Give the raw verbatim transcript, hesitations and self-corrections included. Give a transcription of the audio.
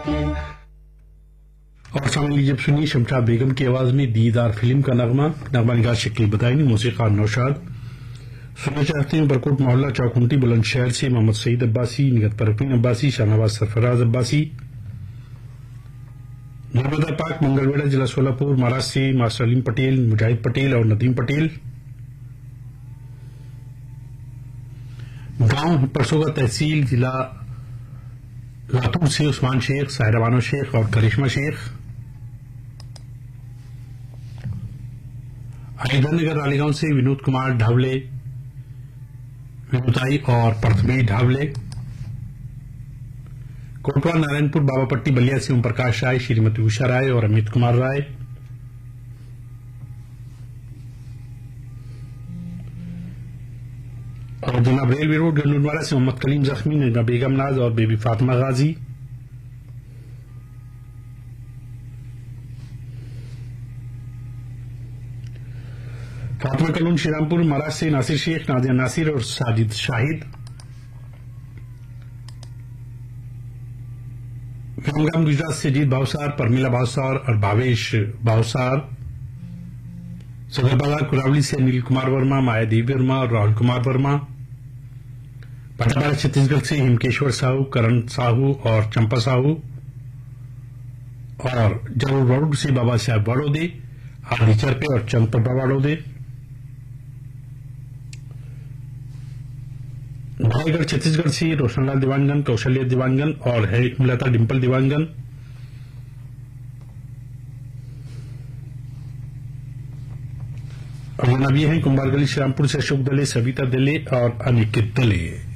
और सामने लीजिए सुनिए शमशाद बेगम की आवाज में दीदार फिल्म का नगमा नगमा निगाह शक्ल बताएंगे मौसीक़ार नौशाद। सुनना चाहते हैं बरकोट मोहल्ला चौकुंटी बुलंदशहर से मोहम्मद सईद अब्बासी, निगत परवीन अब्बासी, शाहनवाज सरफराज अब्बासी। नर्मदा पाक मंगलवेड़ा जिला सोलापुर महाराष्ट्र से मास्टर अलीम पटेल, मुजाहिद पटेल और नदीम पटेल। गांव परसोगा तहसील जिला लातूर से उस्मान शेख, साहिरा बानो शेख और करिश्मा शेख। अलीगढ़ रालीगांव से विनोद कुमार ढावले, विनुताई और प्रथमेश ढावले। कोटवा नारायणपुर बाबापट्टी बलिया से ओम प्रकाश राय, श्रीमती उषा राय और अमित कुमार राय। और जनाब रेलवे रोड गंडूरवाड़ा से मोहम्मद कलीम जख्मी, नजमा बेगम नाज और बेबी फातिमा गाजी। फातिमा कलून श्रीरामपुर महाराष्ट्र से नासिर शेख, नादिया नासिर और साजिद शाहिद। विरमगाम गुजरात से अजीत भावसार, परमिला भावसार और भावेश भावसार। सदर बाजार कुरावली से अनिल कुमार वर्मा, माया देवी वर्मा और राहुल कुमार वर्मा। पटापाड़ा छत्तीसगढ़ से हिमकेश्वर साहू, करण साहू और चंपा साहू। और जरूर रोड से बाबा साहब बड़ोदे, आदि चरपे और चंद प्रभा बड़ोदे। भाईगढ़ छत्तीसगढ़ से रोशनलाल दीवानगन, कौशल्या दीवानगन और हेमलता डिम्पल दीवानगन। और जनाब ये हैं कुंभारगली श्रीरामपुर से अशोक दले, सविता दले और अनिकेत दले।